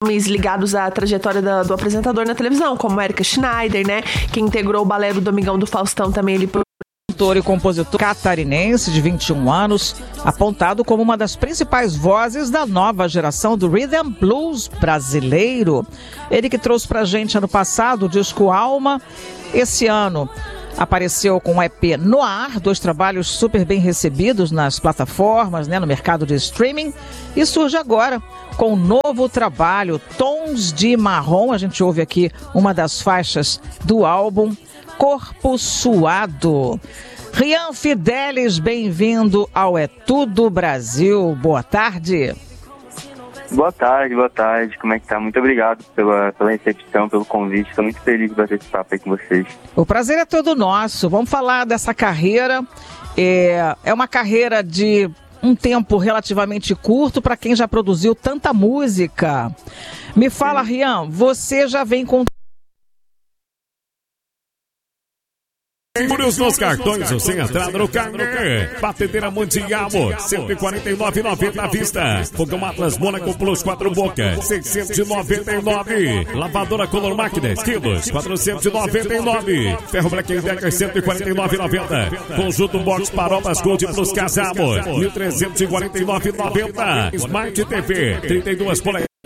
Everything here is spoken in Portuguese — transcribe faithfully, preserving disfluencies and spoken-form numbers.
ligados à trajetória da, do apresentador na televisão, como Erika Schneider, né? Que integrou o balé do Domingão do Faustão também ali por... Cantor e compositor catarinense de vinte e um anos, apontado como uma das principais vozes da nova geração do Rhythm Blues brasileiro. Ele que trouxe pra gente ano passado o disco Alma. Esse ano apareceu com o E P No Ar, dois trabalhos super bem recebidos nas plataformas, né, no mercado de streaming. E surge agora com um novo trabalho, Tons de Marrom. A gente ouve aqui uma das faixas do álbum, Corpo Suado. Rian Fidelis, bem-vindo ao É Tudo Brasil. Boa tarde. Boa tarde, boa tarde. Como é que tá? Muito obrigado pela, pela recepção, pelo convite. Estou muito feliz de bater esse papo aí com vocês. O prazer é todo nosso. Vamos falar dessa carreira. É, é uma carreira de um tempo relativamente curto para quem já produziu tanta música. Me fala, Rian, você já vem com... Por os nossos cartões, você entrada no Carnê. Batedeira Mundial, cento e quarenta e nove reais e noventa centavos à vista. Fogão Atlas Mônaco Plus quatro bocas, seiscentos e noventa e nove reais. Lavadora Color Mac dez quilos, quatrocentos e noventa e nove reais. Ferro Black Decker cento e quarenta e nove reais e noventa centavos. Conjunto Box Parolas Gold Plus Casamo, mil trezentos e quarenta e nove reais e noventa centavos. Smart T V, trinta e duas polegadas.